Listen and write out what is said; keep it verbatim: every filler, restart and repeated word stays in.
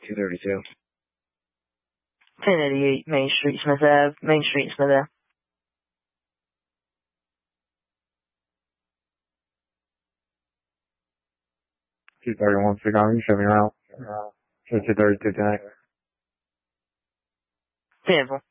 two thirty-two. ten eighty-eight Main Street, Smith Ave. Main Street, Smith Ave. two thirty-one, Chicago. You show me around. Uh, two thirty-two tonight. ten four.